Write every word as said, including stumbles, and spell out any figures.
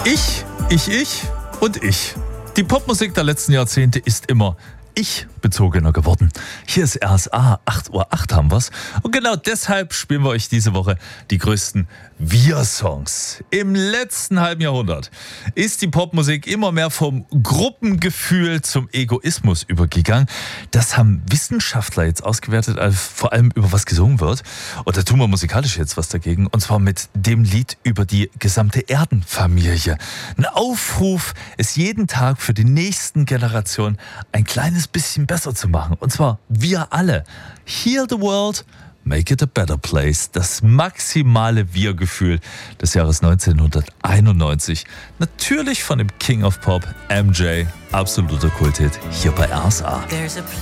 Ich, ich, ich und ich. Die Popmusik der letzten Jahrzehnte ist immer ich-bezogener geworden. Hier ist R S A, acht Uhr acht haben wir's. Und genau deshalb spielen wir euch diese Woche die größten Wir-Songs. Im letzten halben Jahrhundert ist die Popmusik immer mehr vom Gruppengefühl zum Egoismus übergegangen. Das haben Wissenschaftler jetzt ausgewertet, also vor allem über was gesungen wird. Und da tun wir musikalisch jetzt was dagegen. Und zwar mit dem Lied über die gesamte Erdenfamilie. Ein Aufruf, es jeden Tag für die nächsten Generationen ein kleines bisschen besser zu machen. Und zwar wir alle. Heal the world, make it a better place. Das maximale Wir-Gefühl des Jahres neunzehnhunderteinundneunzig. Natürlich von dem King of Pop, M J. Absoluter Kulthit hier bei R S A.